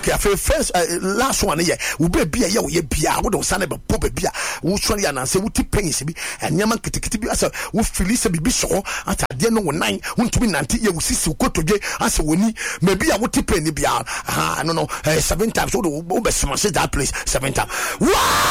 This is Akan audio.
Okay, first last one here. We be bia ye we bia. We don't sane be pop bia. We sorry and say we ti pains bi. And yaman kitikiti bi asa we feel be so at the end of 9 want to be 90 ye we see ko toje as we ni maybe I would tip any bia. No 7 times. So the be smash that place 7 times. Wow.